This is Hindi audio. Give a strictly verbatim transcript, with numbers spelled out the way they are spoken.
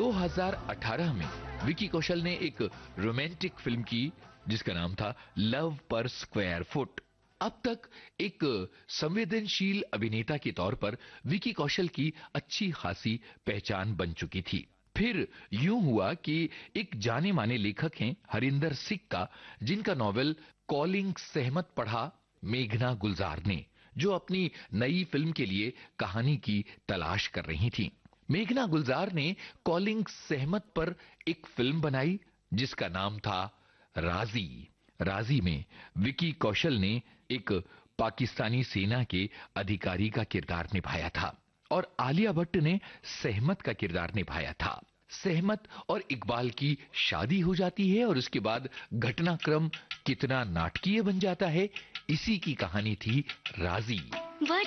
दो हज़ार अठारह में विकी कौशल ने एक रोमांटिक फिल्म की जिसका नाम था लव पर स्क्वायर फुट। अब तक एक संवेदनशील अभिनेता के तौर पर विकी कौशल की अच्छी खासी पहचान बन चुकी थी। फिर यूं हुआ कि एक जाने माने लेखक हैं हरिंदर सिक्का, जिनका नॉवेल कॉलिंग सहमत पढ़ा मेघना गुलजार ने, जो अपनी नई फिल्म के लिए कहानी की तलाश कर रही थी। मेघना गुलजार ने कॉलिंग सहमत पर एक फिल्म बनाई जिसका नाम था राजी। राजी में विकी कौशल ने एक पाकिस्तानी सेना के अधिकारी का किरदार निभाया था और आलिया भट्ट ने सहमत का किरदार निभाया था। सहमत और इकबाल की शादी हो जाती है और उसके बाद घटनाक्रम कितना नाटकीय बन जाता है, इसी की कहानी थी राजी।